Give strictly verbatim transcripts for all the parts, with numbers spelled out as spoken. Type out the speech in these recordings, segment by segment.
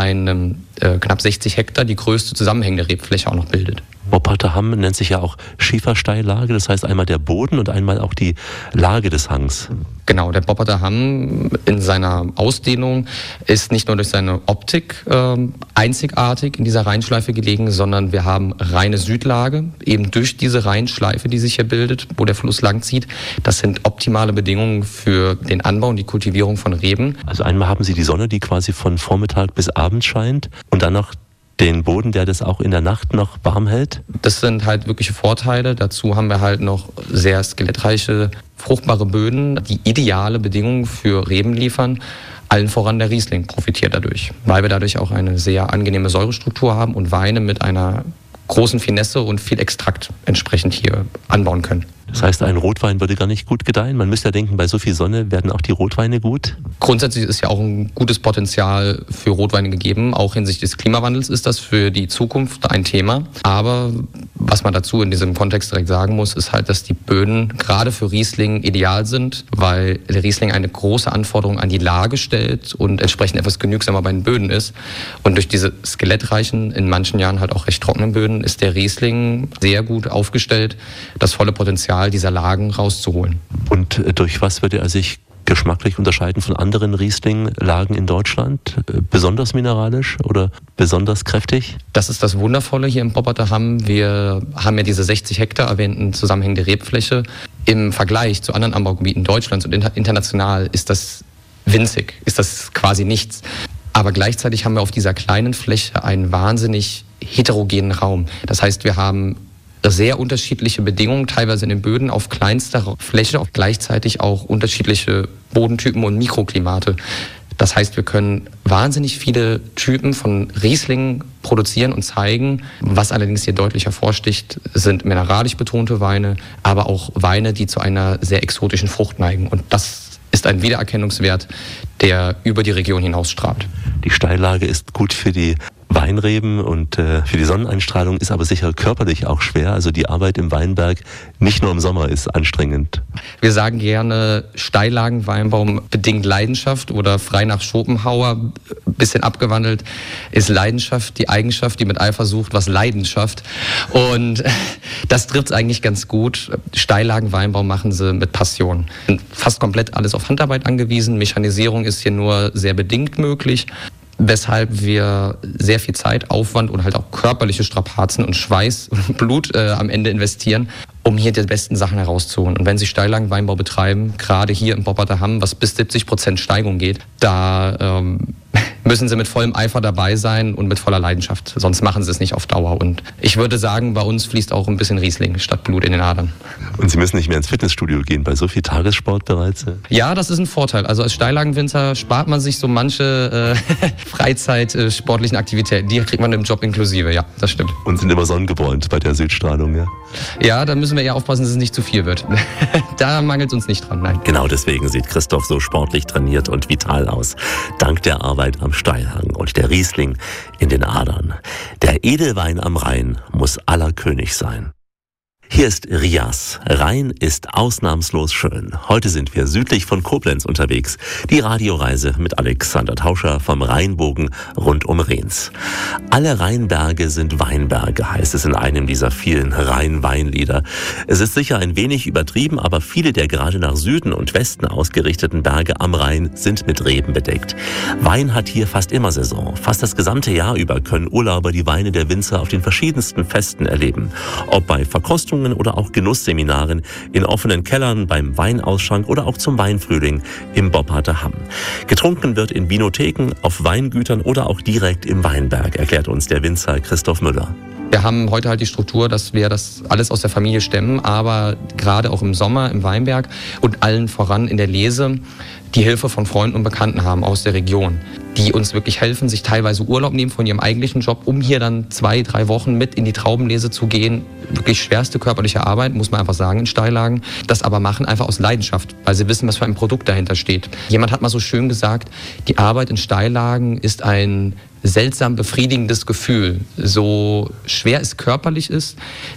seinen äh, knapp sechzig Hektar die größte zusammenhängende Rebfläche auch noch bildet. Bopparter Hamm nennt sich ja auch Schiefersteillage, das heißt einmal der Boden und einmal auch die Lage des Hangs. Genau, der Bopparter Hamm in seiner Ausdehnung ist nicht nur durch seine Optik äh, einzigartig in dieser Rheinschleife gelegen, sondern wir haben reine Südlage, eben durch diese Rheinschleife, die sich hier bildet, wo der Fluss langzieht. Das sind optimale Bedingungen für den Anbau und die Kultivierung von Reben. Also einmal haben Sie die Sonne, die quasi von Vormittag bis Abend scheint und dann noch den Boden, der das auch in der Nacht noch warm hält? Das sind halt wirkliche Vorteile. Dazu haben wir halt noch sehr skelettreiche, fruchtbare Böden, die ideale Bedingungen für Reben liefern. Allen voran der Riesling profitiert dadurch, weil wir dadurch auch eine sehr angenehme Säurestruktur haben und Weine mit einer großen Finesse und viel Extrakt entsprechend hier anbauen können. Das heißt, ein Rotwein würde gar nicht gut gedeihen? Man müsste ja denken, bei so viel Sonne werden auch die Rotweine gut? Grundsätzlich ist ja auch ein gutes Potenzial für Rotweine gegeben. Auch hinsichtlich des Klimawandels ist das für die Zukunft ein Thema. Aber was man dazu in diesem Kontext direkt sagen muss, ist halt, dass die Böden gerade für Riesling ideal sind, weil der Riesling eine große Anforderung an die Lage stellt und entsprechend etwas genügsamer bei den Böden ist. Und durch diese skelettreichen, in manchen Jahren halt auch recht trockenen Böden, ist der Riesling sehr gut aufgestellt, das volle Potenzial dieser Lagen rauszuholen. Und durch was würde er sich geschmacklich unterscheiden von anderen Riesling-Lagen in Deutschland? Besonders mineralisch oder besonders kräftig? Das ist das Wundervolle hier im Bopparter Hamm. Wir haben ja diese sechzig Hektar erwähnten zusammenhängende Rebfläche. Im Vergleich zu anderen Anbaugebieten Deutschlands und international ist das winzig, ist das quasi nichts. Aber gleichzeitig haben wir auf dieser kleinen Fläche einen wahnsinnig heterogenen Raum. Das heißt, wir haben sehr unterschiedliche Bedingungen, teilweise in den Böden auf kleinster Fläche, auch gleichzeitig auch unterschiedliche Bodentypen und Mikroklimate. Das heißt, wir können wahnsinnig viele Typen von Rieslingen produzieren und zeigen. Was allerdings hier deutlich hervorsticht, sind mineralisch betonte Weine, aber auch Weine, die zu einer sehr exotischen Frucht neigen. Und das ist ein Wiedererkennungswert, der über die Region hinaus strahlt. Die Steillage ist gut für die Weinreben und äh, für die Sonneneinstrahlung, ist aber sicher körperlich auch schwer. Also die Arbeit im Weinberg, nicht nur im Sommer, ist anstrengend. Wir sagen gerne, Steillagenweinbau bedingt Leidenschaft oder frei nach Schopenhauer, bisschen abgewandelt, ist Leidenschaft die Eigenschaft, die mit Eifer sucht, was Leidenschaft. Und das trifft es eigentlich ganz gut. Steillagenweinbau machen sie mit Passion. Fast komplett alles auf Handarbeit angewiesen. Mechanisierung ist hier nur sehr bedingt möglich, weshalb wir sehr viel Zeit, Aufwand und halt auch körperliche Strapazen und Schweiß und Blut äh, am Ende investieren, um hier die besten Sachen herauszuholen. Und wenn Sie Steillagenweinbau betreiben, gerade hier im Bopparter Hamm, was bis siebzig Prozent Steigung geht, da ähm, müssen Sie mit vollem Eifer dabei sein und mit voller Leidenschaft. Sonst machen Sie es nicht auf Dauer. Und ich würde sagen, bei uns fließt auch ein bisschen Riesling statt Blut in den Adern. Und Sie müssen nicht mehr ins Fitnessstudio gehen bei so viel Tagessport bereits? Ja, das ist ein Vorteil. Also als Steillagenwinzer spart man sich so manche äh, Freizeit-sportlichen äh, Aktivitäten. Die kriegt man im Job inklusive, ja, das stimmt. Und sind immer sonnengebräunt bei der Südstrahlung, ja? Ja, da müssen wir eher aufpassen, dass es nicht zu viel wird. Da mangelt es uns nicht dran, nein. Genau deswegen sieht Christoph so sportlich trainiert und vital aus. Dank der Arbeit am Steilhang und der Riesling in den Adern. Der Edelwein am Rhein muss aller König sein. Hier ist Rias. Rhein ist ausnahmslos schön. Heute sind wir südlich von Koblenz unterwegs. Die Radioreise mit Alexander Tauscher vom Rheinbogen rund um Rhens. Alle Rheinberge sind Weinberge, heißt es in einem dieser vielen Rhein-Weinlieder. Es ist sicher ein wenig übertrieben, aber viele der gerade nach Süden und Westen ausgerichteten Berge am Rhein sind mit Reben bedeckt. Wein hat hier fast immer Saison. Fast das gesamte Jahr über können Urlauber die Weine der Winzer auf den verschiedensten Festen erleben. Ob bei Verkostungen oder auch Genussseminaren, in offenen Kellern, beim Weinausschank oder auch zum Weinfrühling im Bopparter Hamm. Getrunken wird in Vinotheken, auf Weingütern oder auch direkt im Weinberg, erklärt uns der Winzer Christoph Müller. Wir haben heute halt die Struktur, dass wir das alles aus der Familie stemmen, aber gerade auch im Sommer im Weinberg und allen voran in der Lese die Hilfe von Freunden und Bekannten haben aus der Region, die uns wirklich helfen, sich teilweise Urlaub nehmen von ihrem eigentlichen Job, um hier dann zwei, drei Wochen mit in die Traubenlese zu gehen. Wirklich schwerste körperliche Arbeit, muss man einfach sagen, in Steillagen. Das aber machen einfach aus Leidenschaft, weil sie wissen, was für ein Produkt dahinter steht. Jemand hat mal so schön gesagt, die Arbeit in Steillagen ist ein seltsam befriedigendes Gefühl. So schwer es körperlich ist,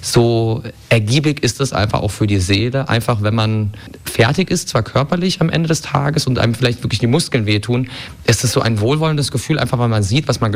so ergiebig ist es einfach auch für die Seele. Einfach, wenn man fertig ist, zwar körperlich am Ende des Tages und einem vielleicht wirklich die Muskeln wehtun, ist es so ein wohlwollendes Gefühl, einfach weil man sieht, was man